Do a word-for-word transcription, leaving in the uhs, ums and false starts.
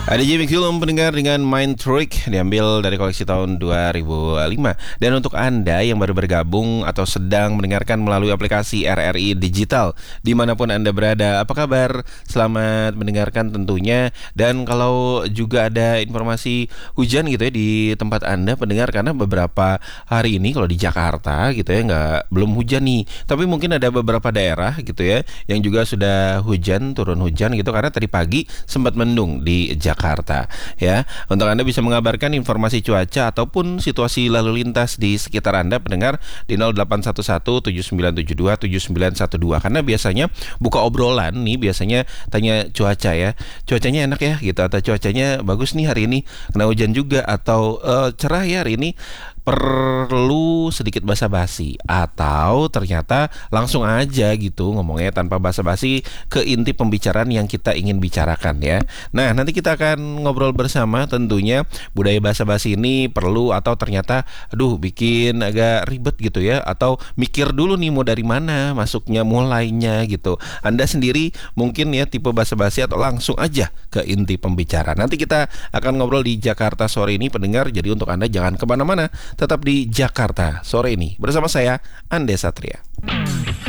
Ada Jimmy Cullum pendengar dengan Mind Trick, diambil dari koleksi tahun dua ribu lima. Dan untuk Anda yang baru bergabung atau sedang mendengarkan melalui aplikasi R R I Digital dimanapun Anda berada, apa kabar? Selamat mendengarkan tentunya. Dan kalau juga ada informasi hujan gitu ya di tempat Anda pendengar, karena beberapa hari ini kalau di Jakarta gitu ya nggak belum hujan nih, tapi mungkin ada beberapa daerah gitu ya yang juga sudah hujan, turun hujan gitu, karena tadi pagi sempat mendung di Jakarta ya. Untuk Anda bisa mengabarkan informasi cuaca ataupun situasi lalu lintas di sekitar Anda pendengar di nol delapan satu satu tujuh sembilan tujuh dua tujuh sembilan satu dua, karena biasanya buka obrolan nih biasanya tanya cuaca ya. Cuacanya enak ya gitu, atau cuacanya bagus nih hari ini, kena hujan juga, atau uh, cerah ya hari ini, perlu sedikit basa-basi, atau ternyata langsung aja gitu ngomongnya tanpa basa-basi ke inti pembicaraan yang kita ingin bicarakan ya. Nah, nanti kita akan ngobrol bersama tentunya budaya basa-basi ini perlu atau ternyata aduh bikin agak ribet gitu ya, atau mikir dulu nih mau dari mana masuknya mulainya gitu. Anda sendiri mungkin ya tipe basa-basi atau langsung aja ke inti pembicaraan. Nanti kita akan ngobrol di Jakarta sore ini pendengar, jadi untuk Anda jangan kemana-mana, tetap di Jakarta sore ini bersama saya, Ande Satria.